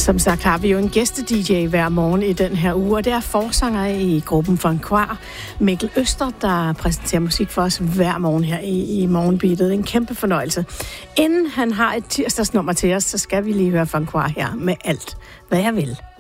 Som sagt har vi jo en gæste-DJ hver morgen i den her uge, og det er forsanger i gruppen Fanquar, Mikkel Øster, der præsenterer musik for os hver morgen her i Morgenbeatet. En kæmpe fornøjelse. Inden han har et tirsdagsnummer til os, så skal vi lige høre Fanquar her med alt, hvad jeg vil.